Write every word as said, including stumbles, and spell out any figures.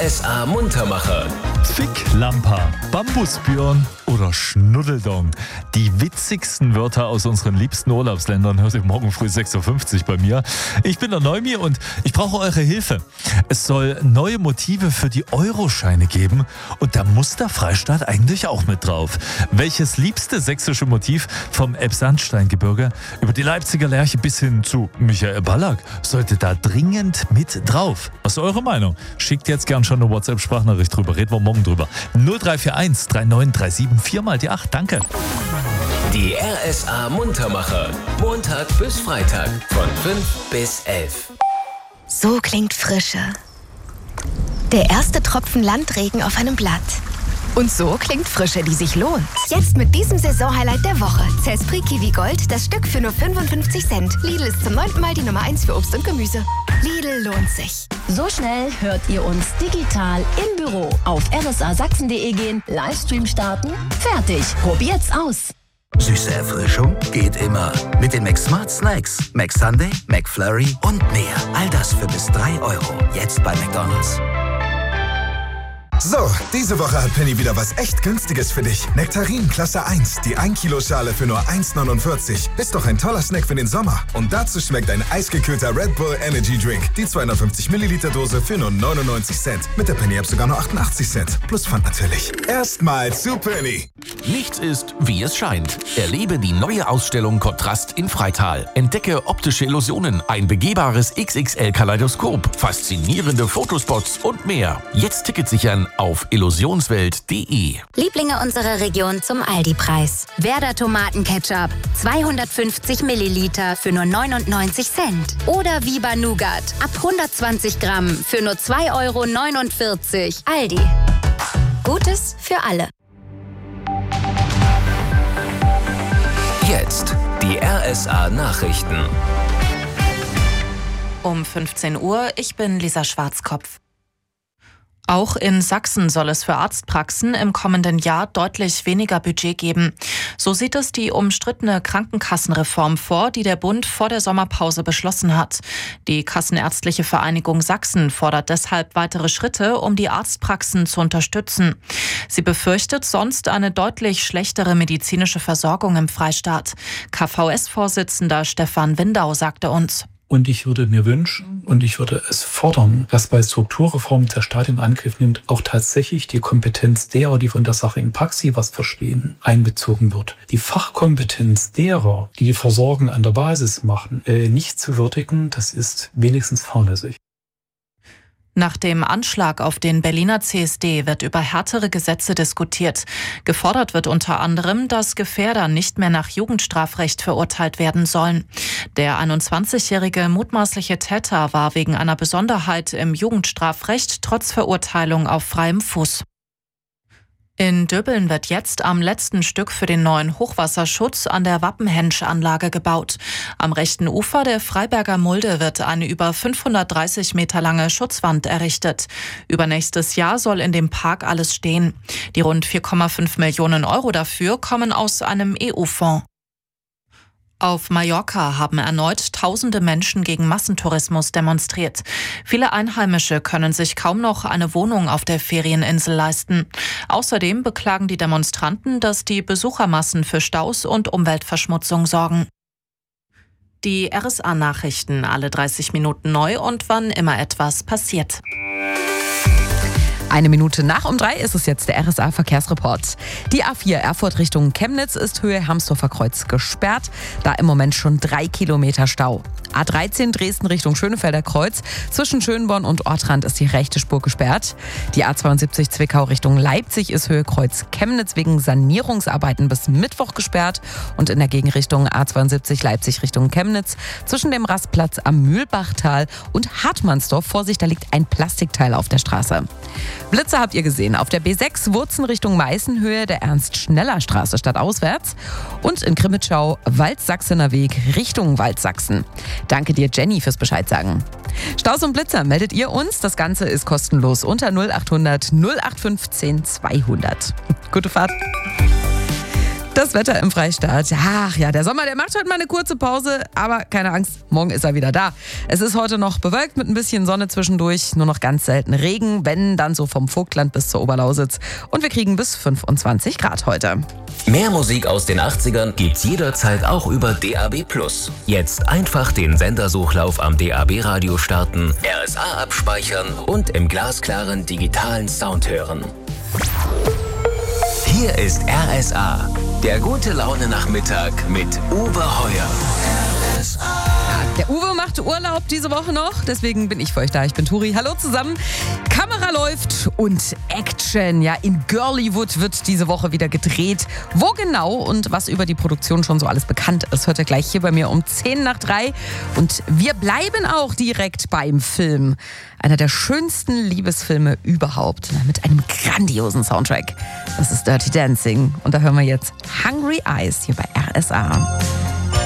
S A Muntermacher. Ficklampa, Bambusbjörn oder Schnuddeldong. Die witzigsten Wörter aus unseren liebsten Urlaubsländern hört ihr morgen früh sechs Uhr fünfzig bei mir. Ich bin der Neumi und ich brauche eure Hilfe. Es soll neue Motive für die Euroscheine geben und da muss der Freistaat eigentlich auch mit drauf. Welches liebste sächsische Motiv vom Elbsandsteingebirge über die Leipziger Lerche bis hin zu Michael Ballack sollte da dringend mit drauf? Was ist eure Meinung? Schickt jetzt gern schon eine WhatsApp-Sprachnachricht drüber. Reden wir morgen drüber. null drei vier eins drei neun drei sieben vier mal die acht. Danke. Die R S A Muntermacher. Montag bis Freitag von fünf bis elf. So klingt Frische. Der erste Tropfen Landregen auf einem Blatt. Und so klingt Frische, die sich lohnt. Jetzt mit diesem Saisonhighlight der Woche. Cespri Kiwi Gold, das Stück für nur fünfundfünfzig Cent. Lidl ist zum neunten Mal die Nummer eins für Obst und Gemüse. Lidl lohnt sich. So schnell hört ihr uns digital im Büro. Auf r s a sachsen punkt d e gehen, Livestream starten, fertig. Probiert's aus. Süße Erfrischung geht immer. Mit den McSmart Snacks. McSunday, McFlurry und mehr. All das für bis drei Euro. Jetzt bei McDonald's. So, diese Woche hat Penny wieder was echt Günstiges für dich. Nektarin Klasse eins, die ein Kilo Schale für nur eins neunundvierzig. Ist doch ein toller Snack für den Sommer. Und dazu schmeckt ein eisgekühlter Red Bull Energy Drink. Die zweihundertfünfzig Milliliter Dose für nur neunundneunzig Cent. Mit der Penny-App sogar nur achtundachtzig Cent. Plus Pfand natürlich. Erstmal zu Penny. Nichts ist, wie es scheint. Erlebe die neue Ausstellung Kontrast in Freital. Entdecke optische Illusionen, ein begehbares X X L-Kaleidoskop, faszinierende Fotospots und mehr. Jetzt Ticket sichern auf illusionswelt punkt de. Lieblinge unserer Region zum Aldi-Preis. Werder Tomatenketchup, zweihundertfünfzig Milliliter für nur neunundneunzig Cent. Oder Viva Nougat, ab hundertzwanzig Gramm für nur zwei Euro neunundvierzig. Aldi. Gutes für alle. Jetzt die R S A Nachrichten. Um fünfzehn Uhr, ich bin Lisa Schwarzkopf. Auch in Sachsen soll es für Arztpraxen im kommenden Jahr deutlich weniger Budget geben. So sieht es die umstrittene Krankenkassenreform vor, die der Bund vor der Sommerpause beschlossen hat. Die Kassenärztliche Vereinigung Sachsen fordert deshalb weitere Schritte, um die Arztpraxen zu unterstützen. Sie befürchtet sonst eine deutlich schlechtere medizinische Versorgung im Freistaat. K V S-Vorsitzender Stefan Windau sagte uns: Und ich würde mir wünschen und ich würde es fordern, dass bei Strukturreformen der Staat in Angriff nimmt, auch tatsächlich die Kompetenz derer, die von der Sache in Praxis was verstehen, einbezogen wird. Die Fachkompetenz derer, die die Versorgung an der Basis machen, äh, nicht zu würdigen, das ist wenigstens fahrlässig. Nach dem Anschlag auf den Berliner C S D wird über härtere Gesetze diskutiert. Gefordert wird unter anderem, dass Gefährder nicht mehr nach Jugendstrafrecht verurteilt werden sollen. Der einundzwanzigjährige mutmaßliche Täter war wegen einer Besonderheit im Jugendstrafrecht trotz Verurteilung auf freiem Fuß. In Döbeln wird jetzt am letzten Stück für den neuen Hochwasserschutz an der Wappenhensch-Anlage gebaut. Am rechten Ufer der Freiberger Mulde wird eine über fünfhundertdreißig Meter lange Schutzwand errichtet. Übernächstes Jahr soll in dem Park alles stehen. Die rund vier Komma fünf Millionen Euro dafür kommen aus einem E U-Fonds. Auf Mallorca haben erneut tausende Menschen gegen Massentourismus demonstriert. Viele Einheimische können sich kaum noch eine Wohnung auf der Ferieninsel leisten. Außerdem beklagen die Demonstranten, dass die Besuchermassen für Staus und Umweltverschmutzung sorgen. Die R S A-Nachrichten alle dreißig Minuten neu und wann immer etwas passiert. Eine Minute nach um drei ist es jetzt der R S A-Verkehrsreport. Die A vier Erfurt Richtung Chemnitz ist Höhe Hamsdorfer Kreuz gesperrt. Da im Moment schon drei Kilometer Stau. A dreizehn Dresden Richtung Schönefelder Kreuz. Zwischen Schönborn und Ortrand ist die rechte Spur gesperrt. Die A zweiundsiebzig Zwickau Richtung Leipzig ist Höhe Kreuz Chemnitz wegen Sanierungsarbeiten bis Mittwoch gesperrt. Und in der Gegenrichtung A zweiundsiebzig Leipzig Richtung Chemnitz. Zwischen dem Rastplatz am Mühlbachtal und Hartmannsdorf, Vorsicht, da liegt ein Plastikteil auf der Straße. Blitze habt ihr gesehen. Auf der B sechs Wurzen Richtung Meißen, Höhe der Ernst-Schneller-Straße stadtauswärts. Und in Grimmitschau Waldsachsener Weg Richtung Waldsachsen. Danke dir, Jenny, fürs Bescheid sagen. Staus und Blitzer meldet ihr uns. Das Ganze ist kostenlos unter null achthundert null acht fünfzehn zweihundert. Gute Fahrt. Das Wetter im Freistaat. Ach ja, der Sommer, der macht heute mal eine kurze Pause, aber keine Angst, morgen ist er wieder da. Es ist heute noch bewölkt mit ein bisschen Sonne zwischendurch, nur noch ganz selten Regen, wenn dann so vom Vogtland bis zur Oberlausitz. Und wir kriegen bis fünfundzwanzig Grad heute. Mehr Musik aus den achtzigern gibt's jederzeit auch über D A B plus. Jetzt einfach den Sendersuchlauf am D A B-Radio starten, R S A abspeichern und im glasklaren digitalen Sound hören. Hier ist R S A, der gute Laune-Nachmittag mit Uwe Heuer. Der Uwe macht Urlaub diese Woche noch, deswegen bin ich für euch da. Ich bin Turi. Hallo zusammen. Kamera läuft und Action. Ja, in Girlywood wird diese Woche wieder gedreht. Wo genau und was über die Produktion schon so alles bekannt ist, hört ihr gleich hier bei mir um zehn nach drei. Und wir bleiben auch direkt beim Film. Einer der schönsten Liebesfilme überhaupt. Mit einem grandiosen Soundtrack. Das ist Dirty Dancing. Und da hören wir jetzt Hungry Eyes hier bei R S A.